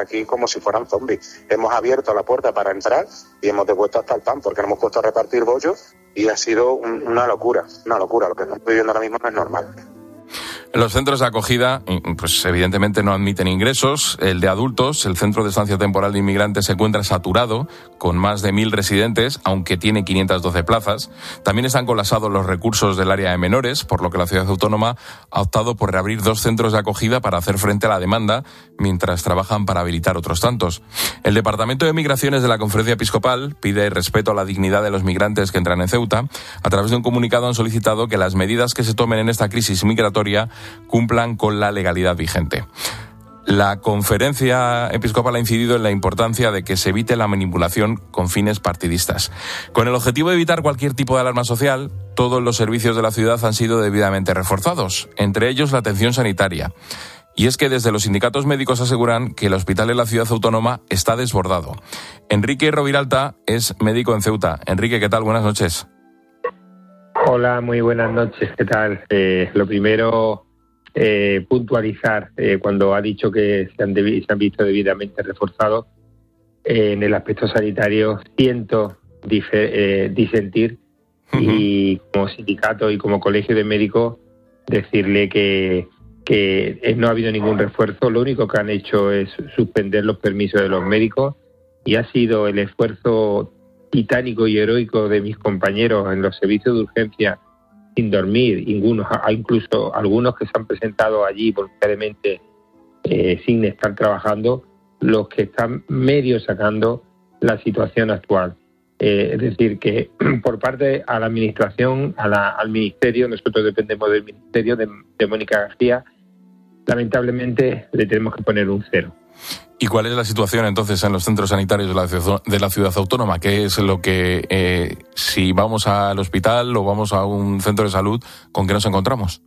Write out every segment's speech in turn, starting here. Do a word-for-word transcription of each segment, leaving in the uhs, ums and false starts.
aquí como si fueran zombies. Hemos abierto la puerta para entrar y hemos devuelto hasta el pan porque nos hemos puesto a repartir bollos y ha sido un, una locura, una locura. Lo que estamos viviendo ahora mismo no es normal. Los centros de acogida, pues evidentemente no admiten ingresos. El de adultos, el Centro de Estancia Temporal de Inmigrantes, se encuentra saturado, con más de mil residentes, aunque tiene quinientas doce plazas. También están colapsados los recursos del área de menores, por lo que la ciudad autónoma ha optado por reabrir dos centros de acogida para hacer frente a la demanda, mientras trabajan para habilitar otros tantos. El Departamento de Migraciones de la Conferencia Episcopal pide respeto a la dignidad de los migrantes que entran en Ceuta. A través de un comunicado han solicitado que las medidas que se tomen en esta crisis migratoria cumplan con la legalidad vigente. La Conferencia Episcopal ha incidido en la importancia de que se evite la manipulación con fines partidistas. Con el objetivo de evitar cualquier tipo de alarma social, todos los servicios de la ciudad han sido debidamente reforzados, entre ellos la atención sanitaria. Y es que desde los sindicatos médicos aseguran que el hospital de la ciudad autónoma está desbordado. Enrique Roviralta es médico en Ceuta. Enrique, ¿qué tal? Buenas noches. Hola, muy buenas noches. ¿Qué tal? Eh, lo primero... Eh, puntualizar eh, cuando ha dicho que se han, debi- se han visto debidamente reforzados eh, en el aspecto sanitario. Siento dife- eh, disentir uh-huh. Y como sindicato y como colegio de médicos decirle que, que eh, no ha habido ningún refuerzo. Lo único que han hecho es suspender los permisos de los médicos y ha sido el esfuerzo titánico y heroico de mis compañeros en los servicios de urgencia sin dormir, algunos, incluso algunos que se han presentado allí voluntariamente eh, sin estar trabajando, los que están medio sacando la situación actual. Eh, es decir, que por parte a la administración, a la, al ministerio, nosotros dependemos del ministerio de, de Mónica García, lamentablemente le tenemos que poner un cero. ¿Y cuál es la situación entonces en los centros sanitarios de la ciudad, de la ciudad autónoma? ¿Qué es lo que, eh, si vamos al hospital o vamos a un centro de salud, con qué nos encontramos?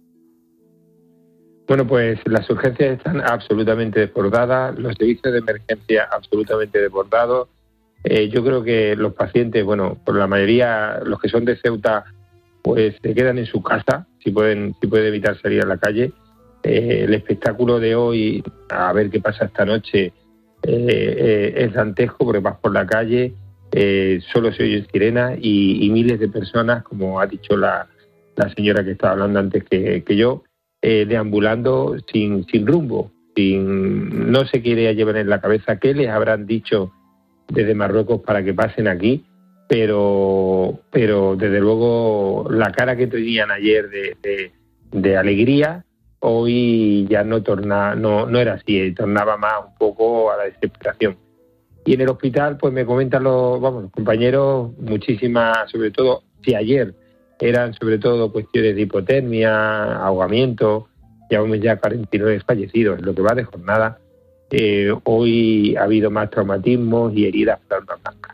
Bueno, pues las urgencias están absolutamente desbordadas, los servicios de emergencia absolutamente desbordados. Eh, yo creo que los pacientes, bueno, por la mayoría, los que son de Ceuta, pues se quedan en su casa, si pueden, si pueden evitar salir a la calle. Eh, el espectáculo de hoy, a ver qué pasa esta noche, eh, eh, es dantesco porque vas por la calle, eh, solo se oyen sirenas y, y miles de personas, como ha dicho la, la señora que estaba hablando antes que, que yo, eh, deambulando sin, sin rumbo, sin, no se quiere llevar en la cabeza qué les habrán dicho desde Marruecos para que pasen aquí, pero, pero desde luego la cara que tenían ayer de, de, de alegría, hoy ya no torna, no, no era así, tornaba más un poco a la desesperación. Y en el hospital, pues me comentan los, vamos, los compañeros, muchísimas, sobre todo, si ayer eran sobre todo cuestiones de hipotermia, ahogamiento, llevamos ya cuarenta y nueve fallecidos en lo que va de jornada. Eh, hoy ha habido más traumatismos y heridas por arma blanca.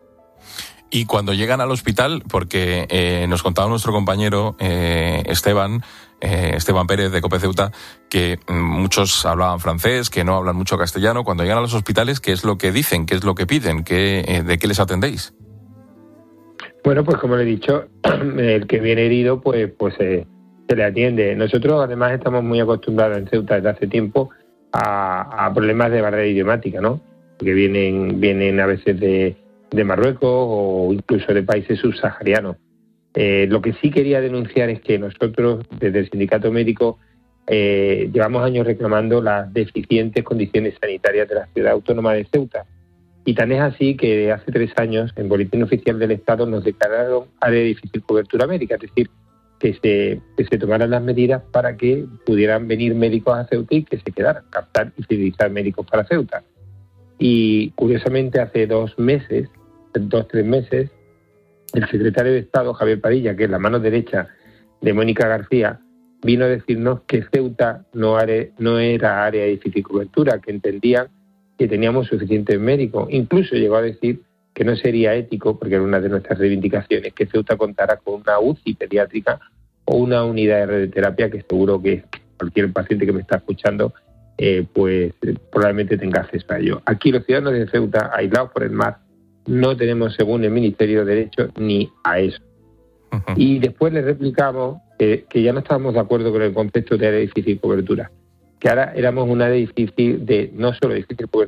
Y cuando llegan al hospital, porque eh, nos contaba nuestro compañero eh, Esteban, eh, Esteban Pérez de COPE Ceuta, que muchos hablaban francés, que no hablan mucho castellano. Cuando llegan a los hospitales, ¿qué es lo que dicen? ¿Qué es lo que piden? ¿Qué, eh, ¿De qué les atendéis? Bueno, pues como le he dicho, el que viene herido, pues, pues eh, se le atiende. Nosotros además estamos muy acostumbrados en Ceuta desde hace tiempo a, a problemas de barrera idiomática, ¿no? Que vienen, vienen a veces de, de Marruecos o incluso de países subsaharianos. Eh, lo que sí quería denunciar es que nosotros, desde el sindicato médico, eh, llevamos años reclamando las deficientes condiciones sanitarias de la ciudad autónoma de Ceuta. Y tan es así que hace tres años, en Boletín Oficial del Estado, nos declararon área de difícil cobertura médica, es decir, que se, que se tomaran las medidas para que pudieran venir médicos a Ceuta y que se quedaran, captar y fidelizar médicos para Ceuta. Y curiosamente, hace dos meses, dos, tres meses, el secretario de Estado, Javier Padilla, que es la mano derecha de Mónica García, vino a decirnos que Ceuta no, are, no era área de difícil cobertura, que entendían que teníamos suficientes médicos. Incluso llegó a decir que no sería ético, porque era una de nuestras reivindicaciones, que Ceuta contara con una U C I pediátrica o una unidad de radioterapia, que seguro que cualquier paciente que me está escuchando eh, pues probablemente tenga acceso a ello. Aquí los ciudadanos de Ceuta, aislados por el mar, no tenemos, según el Ministerio de Derecho, ni a eso. Uh-huh. Y después le replicamos que, que ya no estábamos de acuerdo con el concepto de área de difícil cobertura, que ahora éramos una área difícil de, no solo difícil cobertura,